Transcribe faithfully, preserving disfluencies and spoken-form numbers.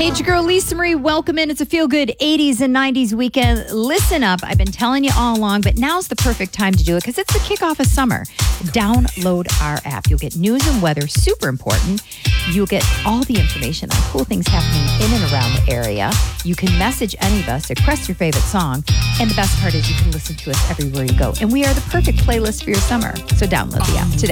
Hey, it's your girl Lisa Marie. Welcome in. It's a feel-good eighties and nineties weekend. Listen up. I've been telling you all along, but now's the perfect time to do it because it's the kickoff of summer. Download our app. You'll get news and weather, super important. You'll get all the information on cool things happening in and around the area. You can message any of us, request your favorite song, and the best part is you can listen to us everywhere you go. And we are the perfect playlist for your summer. So download the app today.